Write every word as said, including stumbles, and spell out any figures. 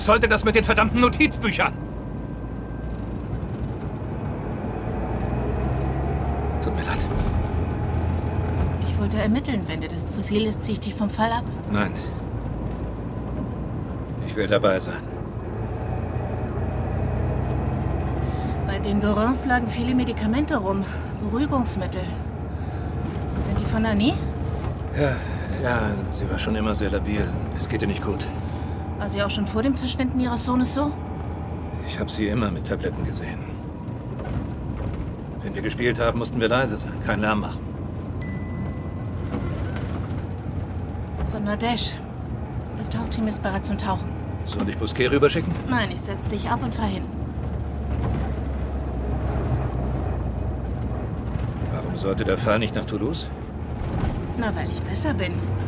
Was sollte das mit den verdammten Notizbüchern? Tut mir leid. Ich wollte ermitteln. Wenn dir das zu viel ist, ziehe ich dich vom Fall ab. Nein. Ich will dabei sein. Bei den Dorans lagen viele Medikamente rum. Beruhigungsmittel. Sind die von Annie? Ja, ja, sie war schon immer sehr labil. Es geht ihr nicht gut. War sie auch schon vor dem Verschwinden ihres Sohnes so? Ich habe sie immer mit Tabletten gesehen. Wenn wir gespielt haben, mussten wir leise sein, keinen Lärm machen. Von Nadesh. Das Tauchteam ist bereit zum Tauchen. Soll ich Bousquet rüberschicken? Nein, ich setz dich ab und fahr hin. Warum sollte der Fall nicht nach Toulouse? Na, weil ich besser bin.